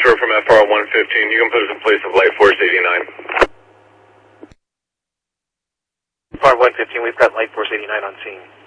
Shore from FR 115. You can put us in place of Light Force 89. FR 115, we've got Light Force 89 on scene.